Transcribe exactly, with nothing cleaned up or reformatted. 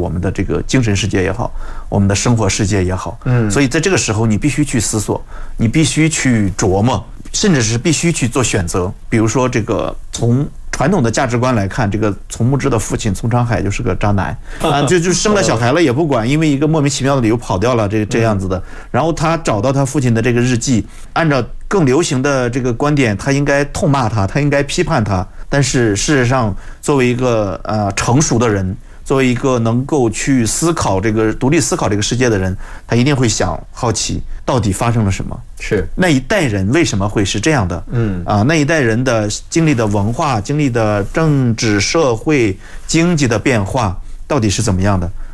我们的这个精神世界也好，我们的生活世界也好。嗯，所以在这个时候，你必须去思索，你必须去琢磨，甚至是必须去做选择。比如说，这个从传统的价值观来看，这个丛木之的父亲丛长海就是个渣男啊，就就生了小孩了也不管，因为一个莫名其妙的理由跑掉了，这这样子的。然后他找到他父亲的这个日记，按照更流行的这个观点，他应该痛骂他，他应该批判他。但是事实上，作为一个呃成熟的人，作为一个能够去思考这个独立思考这个世界的人，他一定会想好奇到底发生了什么， 是那一代人为什么会是这样的？嗯啊，那一代人的经历的文化、经历的政治、社会、经济的变化到底是怎么样的？